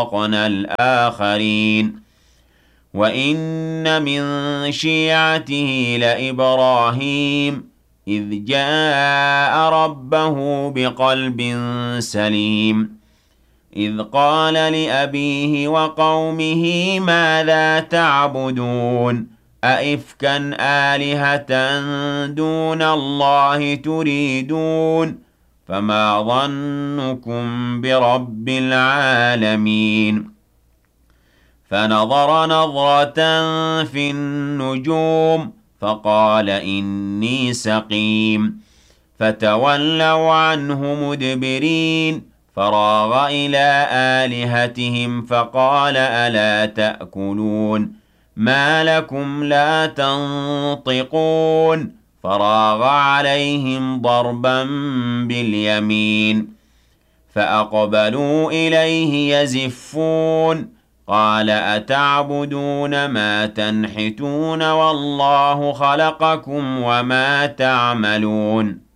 وأغرقنا الآخرين وإن من شيعته لإبراهيم إذ جاء ربه بقلب سليم إذ قال لأبيه وقومه ماذا تعبدون أئفكا آلهة دون الله تريدون فما ظنكم برب العالمين فنظر نظرة في النجوم فقال إني سقيم فتولوا عنه مدبرين فراغ إلى آلهتهم فقال ألا تأكلون ما لكم لا تنطقون فراغ عليهم ضربا باليمين فأقبلوا إليه يزفون قال أتعبدون ما تنحتون والله خلقكم وما تعملون